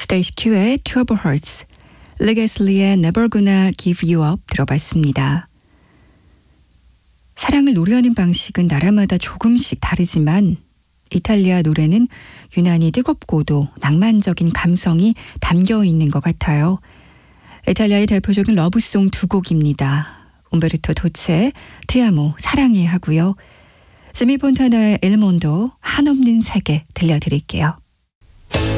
스테이시 큐의 Two of Hearts, 레게슬리의 Never Gonna Give You Up 들어봤습니다. 사랑을 노래하는 방식은 나라마다 조금씩 다르지만 이탈리아 노래는 유난히 뜨겁고도 낭만적인 감성이 담겨 있는 것 같아요. 이탈리아의 대표적인 러브송 두 곡입니다. 움베르토 도체의 티아모 사랑해 하고요. 제미 폰타나의 엘몬도 한없는 세계 들려드릴게요.